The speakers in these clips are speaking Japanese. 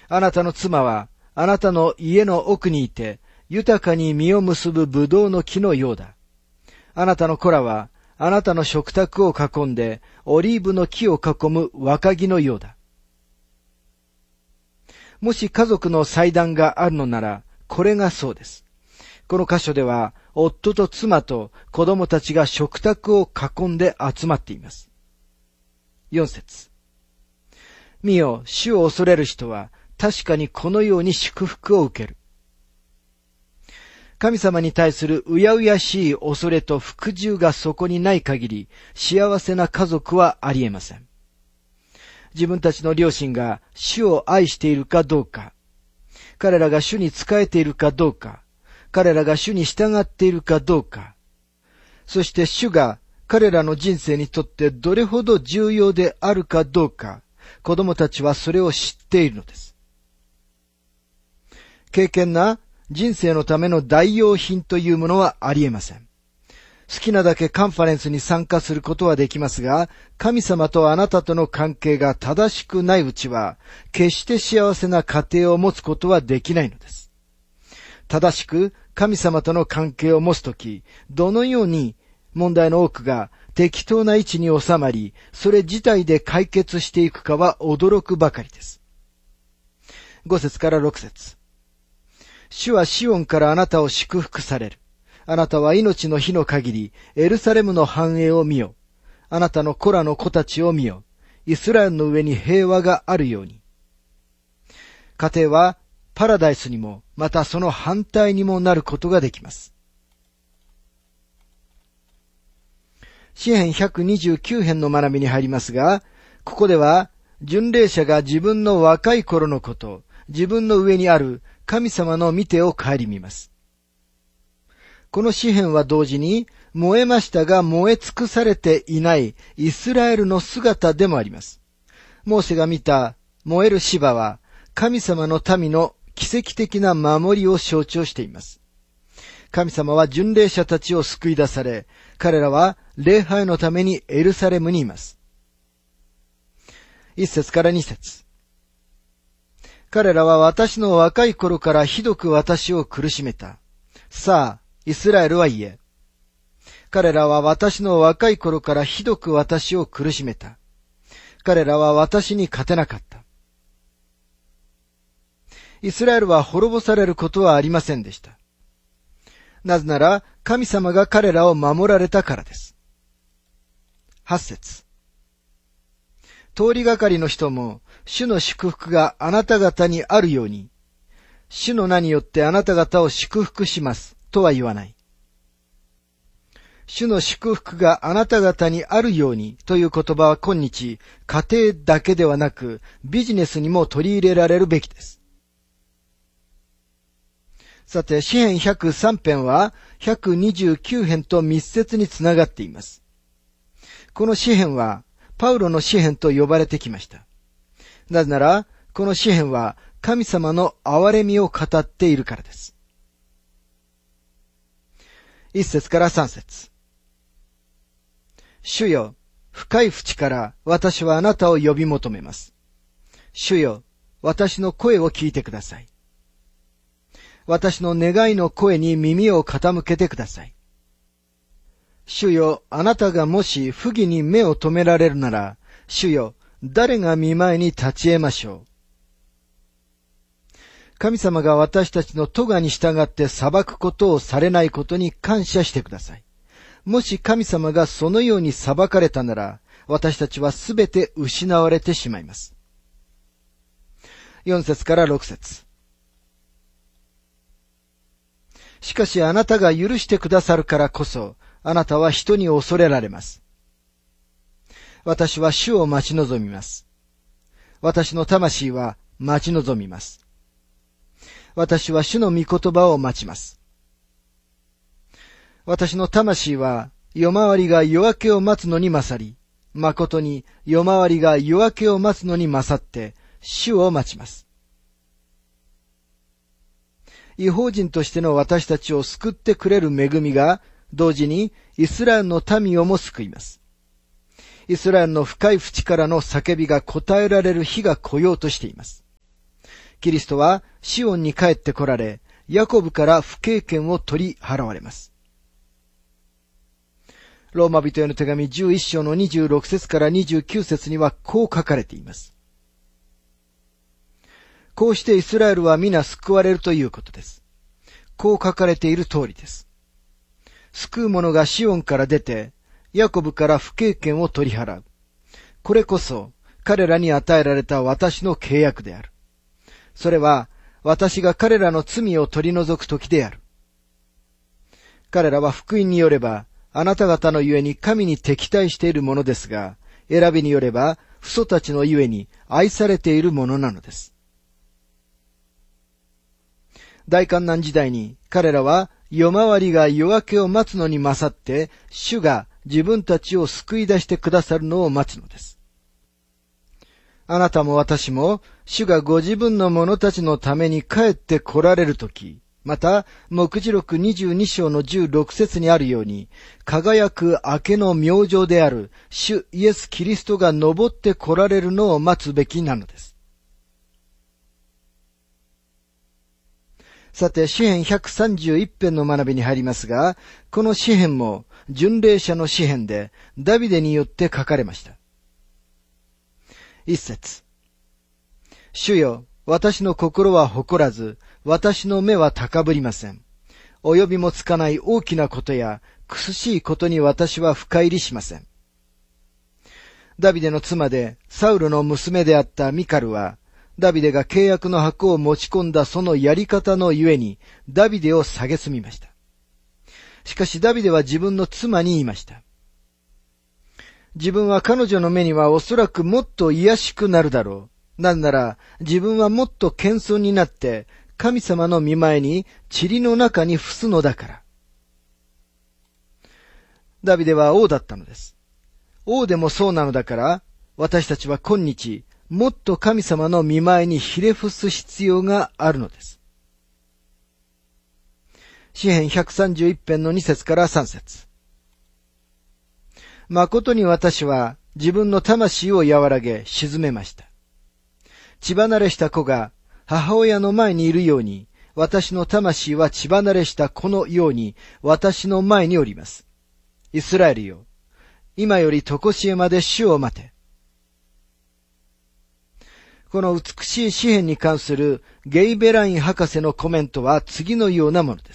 あなたの妻はあなたの家の奥にいて、豊かに実を結ぶブドウの木のようだ。あなたの子らはあなたの食卓を囲んで、オリーブの木を囲む若木のようだ。もし家族の祭壇があるのなら、これがそうです。この箇所では、夫と妻と子供たちが食卓を囲んで集まっています。4節。見よ、主を恐れる人は、確かにこのように祝福を受ける。神様に対するうやうやしい恐れと服従がそこにない限り、幸せな家族はありえません。自分たちの両親が主を愛しているかどうか、彼らが主に仕えているかどうか、彼らが主に従っているかどうか、そして主が彼らの人生にとってどれほど重要であるかどうか、子供たちはそれを知っているのです。敬虔な人生のための代用品というものはありえません。好きなだけカンファレンスに参加することはできますが、神様とあなたとの関係が正しくないうちは、決して幸せな家庭を持つことはできないのです。正しく神様との関係を持つとき、どのように問題の多くが適当な位置に収まり、それ自体で解決していくかは驚くばかりです。5節から6節。主はシオンからあなたを祝福される。あなたは命の日の限り、エルサレムの繁栄を見よ。あなたの子らの子たちを見よ。イスラエルの上に平和があるように。家庭はパラダイスにも、またその反対にもなることができます。詩編129編の学びに入りますが、ここでは、巡礼者が自分の若い頃のこと、自分の上にある神様の見てを顧みます。この詩編は同時に、燃えましたが燃え尽くされていないイスラエルの姿でもあります。モーセが見た燃える芝は、神様の民の奇跡的な守りを象徴しています。神様は巡礼者たちを救い出され、彼らは礼拝のためにエルサレムにいます。1節から2節。彼らは私の若い頃からひどく私を苦しめた。さあ、イスラエルは言え。彼らは私の若い頃からひどく私を苦しめた。彼らは私に勝てなかった。イスラエルは滅ぼされることはありませんでした。なぜなら、神様が彼らを守られたからです。8節。通りがかりの人も、主の祝福があなた方にあるように、主の名によってあなた方を祝福します、とは言わない。主の祝福があなた方にあるようにという言葉は今日、家庭だけではなく、ビジネスにも取り入れられるべきです。さて、詩編103編は129編と密接につながっています。この詩編は、パウロの詩編と呼ばれてきました。なぜなら、この詩編は神様の憐れみを語っているからです。1節から3節。主よ、深い淵から私はあなたを呼び求めます。主よ、私の声を聞いてください。私の願いの声に耳を傾けてください。主よ、あなたがもし不義に目を留められるなら、主よ、誰が御前に立ち得ましょう。神様が私たちの咎に従って裁くことをされないことに感謝してください。もし神様がそのように裁かれたなら、私たちはすべて失われてしまいます。4節から6節。しかしあなたが許してくださるからこそ、あなたは人に恐れられます。私は主を待ち望みます。私の魂は待ち望みます。私は主の御言葉を待ちます。私の魂は夜回りが夜明けを待つのに勝り、誠に夜回りが夜明けを待つのに勝って主を待ちます。異邦人としての私たちを救ってくれる恵みが同時にイスラエルの民をも救います。イスラエルの深い淵からの叫びが答えられる日が来ようとしています。 キリストはシオンに帰って来られ、ヤコブから不敬権を取り払われます。ローマ人への手紙11章の26節から29節にはこう書かれています。こうしてイスラエルは皆救われるということです。こう書かれている通りです。救う者がシオンから出て、ヤコブから不敬権を取り払う。これこそ彼らに与えられた私の契約である。それは私が彼らの罪を取り除くときである。彼らは福音によれば、あなた方のゆえに神に敵対しているものですが、選びによれば、父祖たちのゆえに愛されているものなのです。大観難時代に彼らは夜回りが夜明けを待つのに勝って、主が自分たちを救い出してくださるのを待つのです。あなたも私も、主がご自分の者たちのために帰って来られるとき、また、黙示録22章の16節にあるように、輝く明けの明星である主イエス・キリストが昇って来られるのを待つべきなのです。さて、詩編131編の学びに入りますが、この詩編も巡礼者の詩編でダビデによって書かれました。一節。主よ、私の心は誇らず、私の目は高ぶりません。及びもつかない大きなことや苦しいことに私は深入りしません。ダビデの妻でサウルの娘であったミカルは、ダビデが契約の箱を持ち込んだそのやり方のゆえに、ダビデを蔑みました。しかしダビデは自分の妻に言いました。自分は彼女の目にはおそらくもっと卑しくなるだろう。なんなら自分はもっと謙遜になって神様の御前に塵の中に伏すのだから。ダビデは王だったのです。王でもそうなのだから、私たちは今日、もっと神様の御前にひれ伏す必要があるのです。詩編131編の2節から3節。誠に私は自分の魂を和らげ沈めました。血離れした子が母親の前にいるように、私の魂は血離れした子のように私の前におります。イスラエルよ、今より常しえまで主を待て。この美しい詩編に関するゲイベライン博士のコメントは次のようなものです。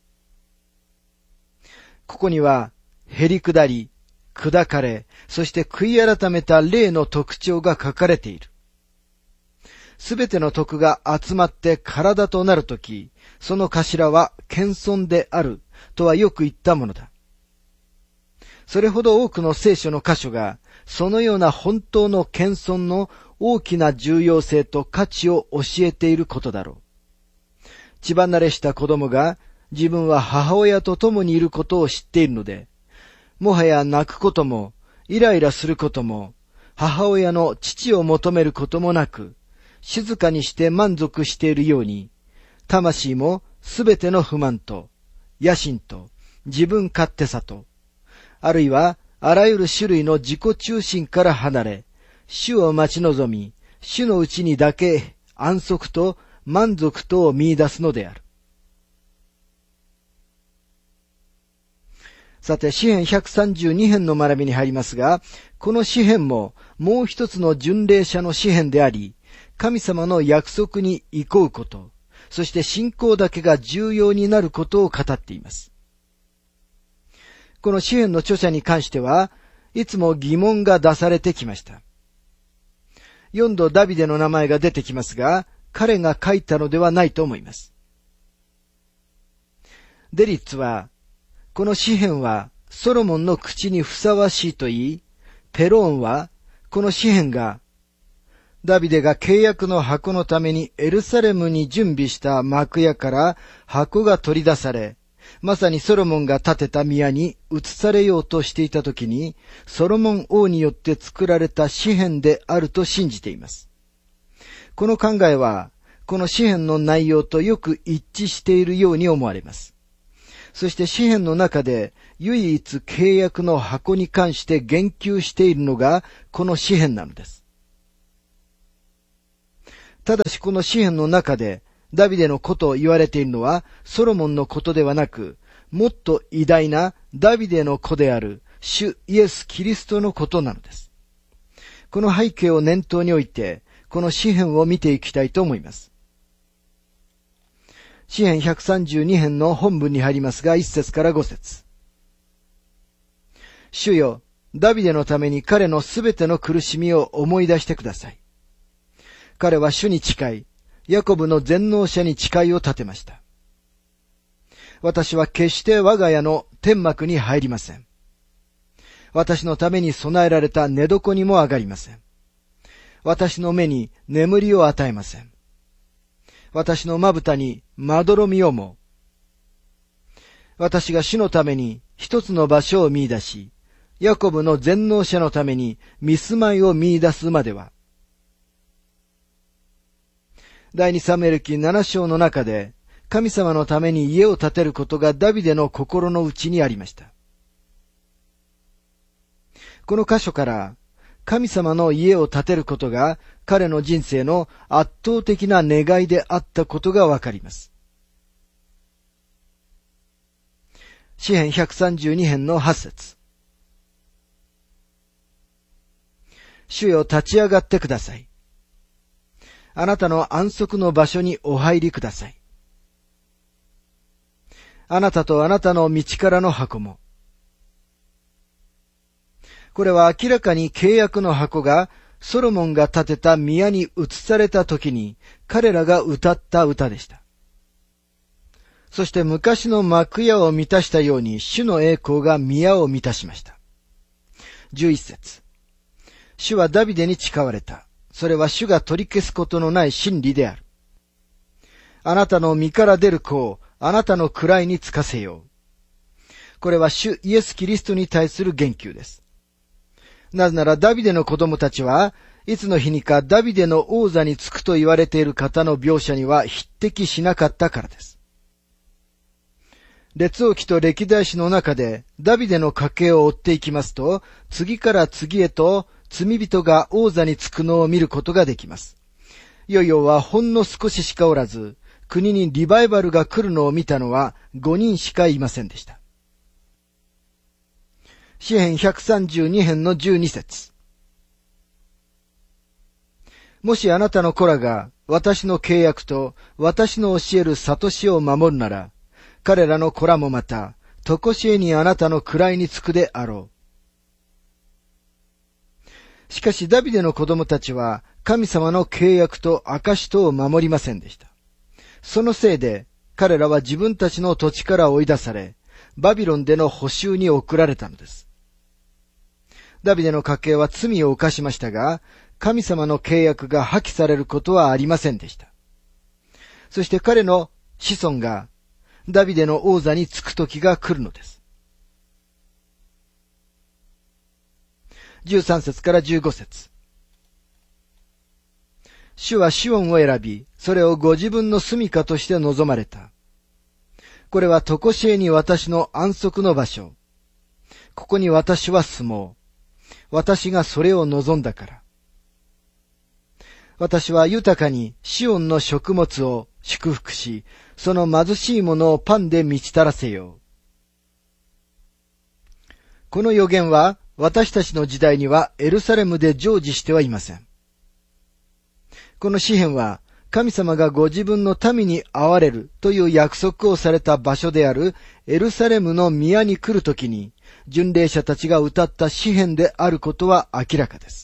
ここには、へりくだり、砕かれ、そして悔い改めた霊の特徴が書かれている。すべての徳が集まって体となるとき、その頭は謙遜であるとはよく言ったものだ。それほど多くの聖書の箇所が、そのような本当の謙遜の大きな重要性と価値を教えていることだろう。血離れした子供が自分は母親と共にいることを知っているので、もはや泣くことも、イライラすることも、母親の父を求めることもなく、静かにして満足しているように、魂もすべての不満と、野心と、自分勝手さと、あるいはあらゆる種類の自己中心から離れ、主を待ち望み、主のうちにだけ安息と満足とを見出すのである。さて、詩編132編の学びに入りますが、この詩編ももう一つの巡礼者の詩編であり、神様の約束に移行うこと、そして信仰だけが重要になることを語っています。この詩編の著者に関しては、いつも疑問が出されてきました。4度ダビデの名前が出てきますが、彼が書いたのではないと思います。デリッツは、この詩編はソロモンの口にふさわしいと言い、ペローンはこの詩編がダビデが契約の箱のためにエルサレムに準備した幕屋から箱が取り出され、まさにソロモンが建てた宮に移されようとしていたときに、ソロモン王によって作られた詩編であると信じています。この考えは、この詩編の内容とよく一致しているように思われます。そして詩編の中で唯一契約の箱に関して言及しているのがこの詩編なのです。 ただしこの詩篇の中でダビデのことを言われているのはソロモンのことではなく、もっと偉大なダビデの子である主イエス・キリストのことなのです。この背景を念頭に置いて、この詩篇を見ていきたいと思います。詩篇132編の本文に入りますが、1節から5節。主よ、ダビデのために彼のすべての苦しみを思い出してください。彼は主に誓い、ヤコブの全能者に誓いを立てました。私は決して我が家の天幕に入りません。私のために備えられた寝床にも上がりません。私の目に眠りを与えません。私のまぶたにまどろみをも。私が主のために一つの場所を見出し、ヤコブの全能者のために見住まいを見出すまでは。第二サムエル記7章の中で、神様のために家を建てることがダビデの心の内にありました。この箇所から、神様の家を建てることが彼の人生の圧倒的な願いであったことがわかります。詩編132編の8節。主よ、立ち上がってください。あなたの安息の場所にお入りください。あなたとあなたの道からの箱も。これは明らかに契約の箱がソロモンが建てた宮に移された時に彼らが歌った歌でした。そして昔の幕屋を満たしたように主の栄光が宮を満たしました。11節。主はダビデに誓われた。それは主が取り消すことのない真理である。あなたの身から出る子をあなたの位につかせよう。これは主イエス・キリストに対する言及です。なぜならダビデの子供たちはいつの日にかダビデの王座につくと言われている方の描写には匹敵しなかったからです。列王記と歴代史の中でダビデの家系を追っていきますと、次から次へと罪人が王座につくのを見ることができます。ヨヨはほんの少ししかおらず、国にリバイバルが来るのを見たのは5人しかいませんでした。詩編132編の12節。もしあなたの子らが私の契約と私の教える諭しを守るなら、彼らの子らもまた、とこしえにあなたの位につくであろう。しかしダビデの子供たちは神様の契約と証とを守りませんでした。そのせいで彼らは自分たちの土地から追い出され、バビロンでの捕囚に送られたのです。ダビデの家系は罪を犯しましたが、神様の契約が破棄されることはありませんでした。そして彼の子孫がダビデの王座につく時が来るのです。13節から15節。主はシオンを選び、それをご自分の住処として望まれた。これはとこしえに私の安息の場所。ここに私は住もう。私がそれを望んだから。私は豊かにシオンの食物を祝福し、その貧しいものをパンで満ち足らせよう。この予言は私たちの時代にはエルサレムで成就してはいません。この詩篇は神様がご自分の民に会われるという約束をされた場所であるエルサレムの宮に来るときに、巡礼者たちが歌った詩篇であることは明らかです。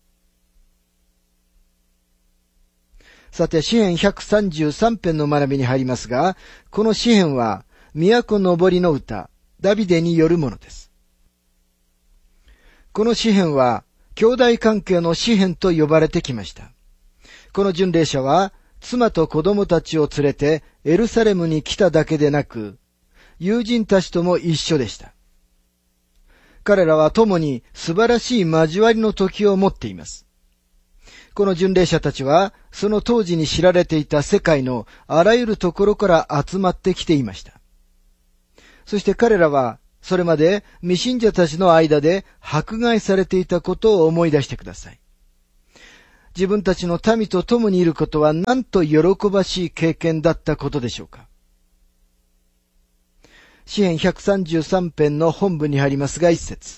さて、詩編133編の学びに入りますが、この詩編は、都のぼりの歌、ダビデによるものです。この詩編は、兄弟関係の詩編と呼ばれてきました。この巡礼者は、妻と子供たちを連れてエルサレムに来ただけでなく、友人たちとも一緒でした。彼らは共に素晴らしい交わりの時を持っています。この巡礼者たちは、その当時に知られていた世界のあらゆるところから集まってきていました。そして彼らは、それまで未信者たちの間で迫害されていたことを思い出してください。 自分たちの民と共にいることはなんと喜ばしい経験だったことでしょうか。詩編133編の本文に入りますが、一節。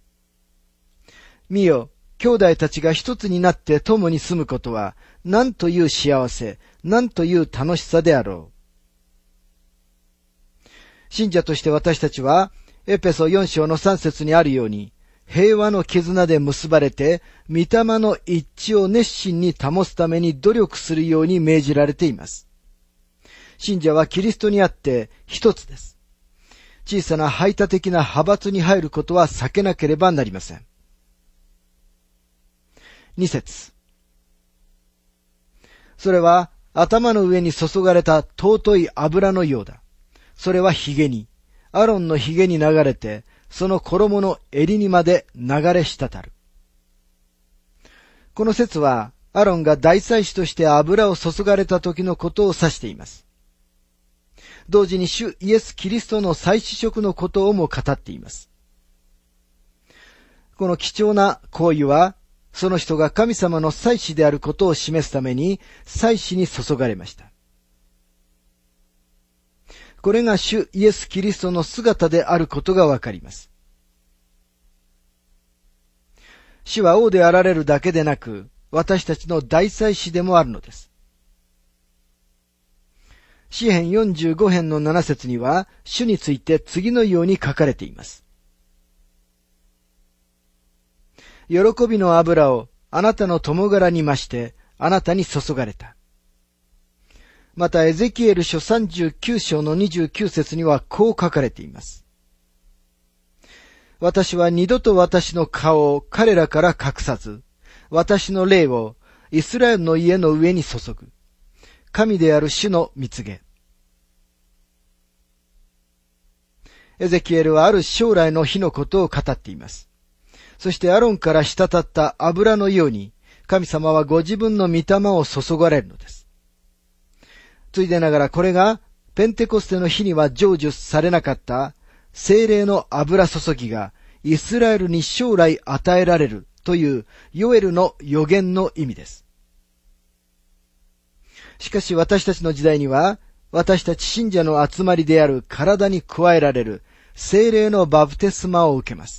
見よ、兄弟たちが一つになって共に住むことは、なんという幸せ、なんという楽しさであろう。信者として私たちは、エペソ4章の3節にあるように、平和の絆で結ばれて、御霊の一致を熱心に保つために努力するように命じられています。信者はキリストにあって一つです。小さな排他的な派閥に入ることは避けなければなりません。2節。それは頭の上に注がれた尊い油のようだ。それは髭に、アロンの髭に流れて、その衣の襟にまで流れ滴る。この説は、アロンが大祭司として油を注がれた時のことを指しています。同時に主イエス・キリストの祭司職のことをも語っています。この貴重な行為は、その人が神様の祭司であることを示すために、祭司に注がれました。これが主イエス・キリストの姿であることがわかります。主は王であられるだけでなく、私たちの大祭司でもあるのです。詩編45編の7節には、主について次のように書かれています。喜びの油をあなたの共柄に増して、あなたに注がれた。また、エゼキエル書39章の29節にはこう書かれています。私は二度と私の顔を彼らから隠さず、私の霊をイスラエルの家の上に注ぐ。神である主の蜜げ。エゼキエルはある将来の日のことを語っています。そしてアロンから滴った油のように、神様はご自分の御霊を注がれるのです。ついでながらこれがペンテコステの日には成就されなかった聖霊の油注ぎがイスラエルに将来与えられるというヨエルの予言の意味です。しかし私たちの時代には私たち信者の集まりである体に加えられる聖霊のバプテスマを受けます。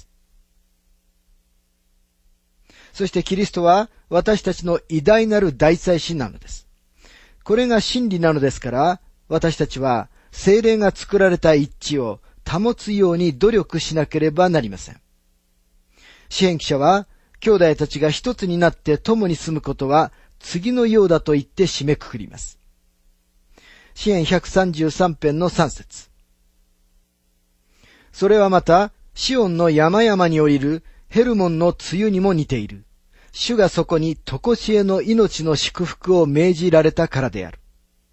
そしてキリストは私たちの偉大なる大祭司なのです。これが真理なのですから、私たちは聖霊が作られた一致を保つように努力しなければなりません。詩編記者は、兄弟たちが一つになって共に住むことは次のようだと言って締めくくります。詩編133編の3節。それはまた、シオンの山々に降りるヘルモンの梅雨にも似ている。主がそこに常しえの命の祝福を命じられたからである。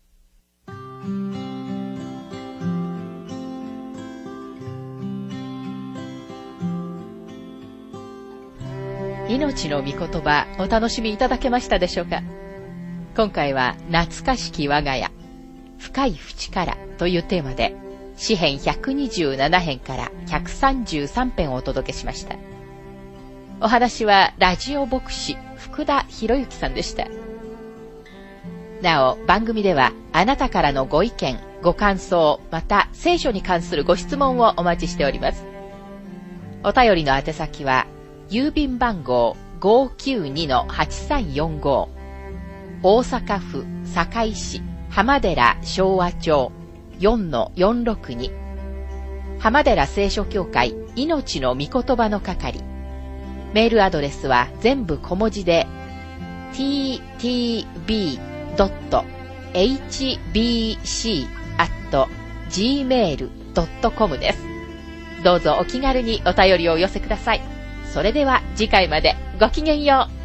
命の御言葉、お楽しみいただけましたでしょうか。今回は懐かしき我が家、深い淵からというテーマで、詩編127編から133編をお届けしました。お話はラジオ牧師福田博之さんでした。なお、番組ではあなたからのご意見、ご感想、また聖書に関するご質問をお待ちしております。お便りの宛先は、郵便番号 592-8345 大阪府堺市浜寺昭和町 4-462 浜寺聖書協会命の御言葉の係。メールアドレスは全部小文字で ttb.hbc@gmail.com です。どうぞお気軽にお便りをお寄せください。それでは次回までごきげんよう。